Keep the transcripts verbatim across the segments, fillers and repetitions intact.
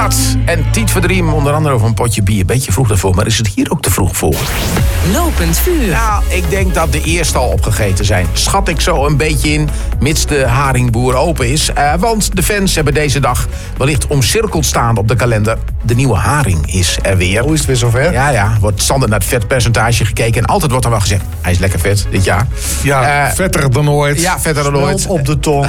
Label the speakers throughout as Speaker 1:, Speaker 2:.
Speaker 1: dat. En Tiet Verdriem, onder andere over een potje bier. Beetje vroeg daarvoor, maar is het hier ook te vroeg voor?
Speaker 2: Lopend vuur.
Speaker 1: Nou, ik denk dat de eerste al opgegeten zijn. Schat ik zo een beetje in, mits de haringboer open is. Uh, want de fans hebben deze dag wellicht omcirkeld staan op de kalender. De nieuwe haring is er weer.
Speaker 3: Hoe is het weer zover?
Speaker 1: Ja, ja. Wordt standaard naar het vetpercentage gekeken. En altijd wordt er wel gezegd, hij is lekker vet dit jaar.
Speaker 4: Ja, uh, vetter dan ooit.
Speaker 1: Ja, vetter dan ooit.
Speaker 3: Op de tong.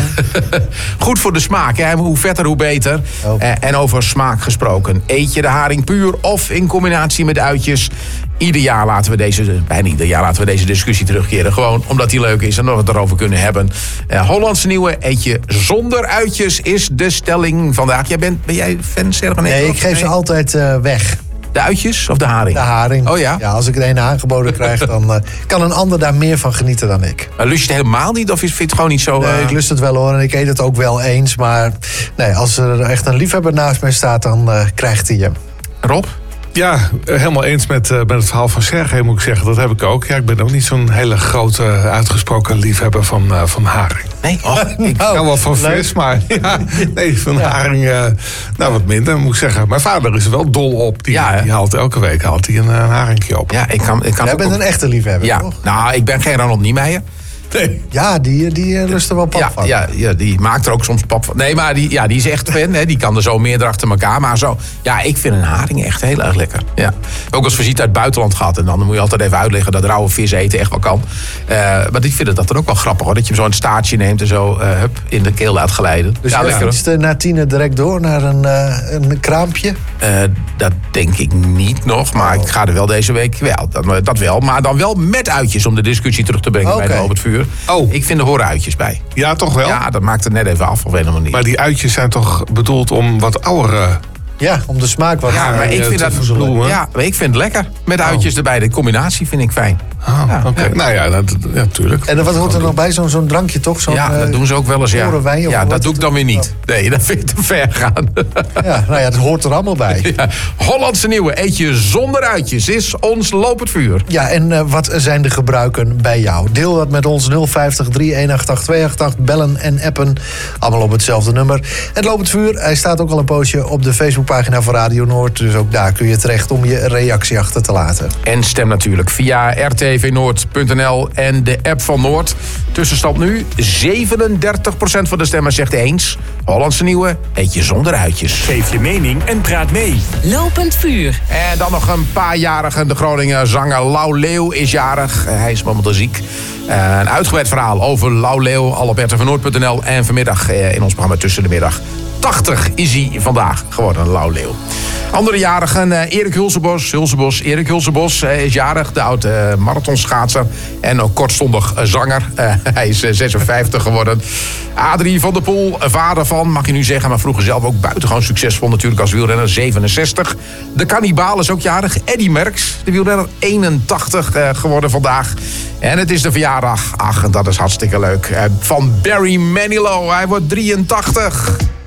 Speaker 1: Goed voor de smaak, hè? Hoe vetter, hoe beter.
Speaker 3: Oh.
Speaker 1: Uh, en over smaak gesproken. Eet je de haring puur of in combinatie met uitjes? Ieder jaar laten we deze, bijna ieder jaar laten we deze discussie terugkeren. Gewoon omdat die leuk is en dat we het erover kunnen hebben. Uh, Hollandse nieuwe, eet je zonder uitjes, is de stelling vandaag. Jij bent, ben jij fan, Sergio?
Speaker 3: Nee, ik geef ze altijd uh, weg.
Speaker 1: De uitjes of de haring?
Speaker 3: De haring.
Speaker 1: Oh ja?
Speaker 3: Ja, als ik er een aangeboden krijg, dan uh, kan een ander daar meer van genieten dan ik.
Speaker 1: Maar lust je het helemaal niet of vind je het gewoon niet zo... Uh...
Speaker 3: Nee, ik lust het wel hoor en ik eet het ook wel eens. Maar nee, als er echt een liefhebber naast mij staat, dan uh, krijgt hij hem.
Speaker 1: Rob?
Speaker 4: Ja, helemaal eens met, uh, met het verhaal van Sergej, moet ik zeggen. Dat heb ik ook. Ja, ik ben ook niet zo'n hele grote, uitgesproken liefhebber van, uh, van haring.
Speaker 1: Nee? Oh,
Speaker 4: ik hou wel van vis, maar ja, nee, van ja. haring uh, nou, wat minder, moet ik zeggen. Mijn vader is er wel dol op. Die,
Speaker 1: ja,
Speaker 4: die haalt elke week haalt hij een, een haringje op.
Speaker 1: Ja, ik kan, ik kan
Speaker 3: Jij bent
Speaker 1: ook...
Speaker 3: een echte liefhebber,
Speaker 1: ja.
Speaker 3: toch?
Speaker 1: Nou, ik ben geen Ronald Niemeyer.
Speaker 4: Nee.
Speaker 3: Ja, die, die lust er wel pap
Speaker 1: ja,
Speaker 3: van.
Speaker 1: Ja, ja, die maakt er ook soms pap van. Nee, maar die, ja, die is echt fan. Hè. Die kan er zo meerdere achter elkaar. Maar zo, ja, ik vind een haring echt heel erg lekker. Ja. Ook als visite uit het buitenland gaat. En dan moet je altijd even uitleggen dat rauwe vis eten echt wel kan. Uh, maar ik vind dat dan ook wel grappig hoor. Dat je hem zo een staartje neemt en zo uh, hup, in de keel laat glijden.
Speaker 3: Dus
Speaker 1: ja,
Speaker 3: je fietst na tienen direct door naar een, uh, een kraampje?
Speaker 1: Uh, dat denk ik niet nog. Maar oh. ik ga er wel deze week wel. Dat, dat wel. Maar dan wel met uitjes om de discussie terug te brengen okay. bij de Lopend Vuur.
Speaker 4: Oh.
Speaker 1: Ik vind er horen uitjes bij.
Speaker 4: Ja, toch wel?
Speaker 1: Ja, dat maakt het net even af op een manier.
Speaker 4: Maar die uitjes zijn toch bedoeld om wat oudere...
Speaker 3: Ja, om de smaak wat...
Speaker 1: Ja, maar ik vind dat
Speaker 4: verzoelen.
Speaker 1: Ja, maar ik vind het lekker. Met uitjes oh. erbij. De combinatie vind ik fijn.
Speaker 4: Oh, ja, oké. Okay. Ja. Nou ja, dat, ja, tuurlijk.
Speaker 3: En wat hoort er nog bij? Zo'n zo'n drankje toch? Zo'n,
Speaker 1: ja, dat doen ze ook wel eens, ja.
Speaker 3: Wijn,
Speaker 1: ja, dat doe ik dan weer niet. Nee, dat vind ik te ver gaan.
Speaker 3: Ja, nou ja, dat hoort er allemaal bij.
Speaker 1: Ja. Hollandse nieuwe, eet je zonder uitjes, is ons Lopend Vuur.
Speaker 3: Ja, en uh, wat zijn de gebruiken bij jou? Deel dat met ons nul vijftig, drie een acht acht, twee acht acht. Bellen en appen. Allemaal op hetzelfde nummer. Het Lopend Vuur, hij staat ook al een poosje op de Facebookpagina van Radio Noord. Dus ook daar kun je terecht om je reactie achter te laten.
Speaker 1: En stem natuurlijk via r t v noord punt n l en de app van Noord. Tussenstand nu, zevenendertig procent van de stemmers zegt eens. Hollandse nieuwe, eet je zonder uitjes.
Speaker 5: Geef je mening en praat mee.
Speaker 2: Lopend Vuur.
Speaker 1: En dan nog een paar jarigen. De Groninger zanger Lau Leeuw is jarig. Hij is momenteel ziek. Uh, een uitgebreid verhaal over Lau Leeuw. Al op r t v noord punt n l en vanmiddag uh, in ons programma Tussen de Middag. tachtig is hij vandaag geworden, Lau Leeuw. Andere jarigen, uh, Erik Hulsebos. Hulsebos. Erik Hulsebos uh, is jarig, de oude uh, marathonschaatser. En ook kortstondig uh, zanger. Uh, hij is uh, zesenvijftig geworden. Adrie van der Poel, vader van, mag je nu zeggen... maar vroeger zelf ook buitengewoon succesvol natuurlijk als wielrenner, zevenenzestig. De kannibaal is ook jarig. Eddy Merckx, de wielrenner, eenentachtig uh, geworden vandaag. En het is de verjaardag, ach, dat is hartstikke leuk, uh, van Barry Manilow. Hij wordt drieëntachtig.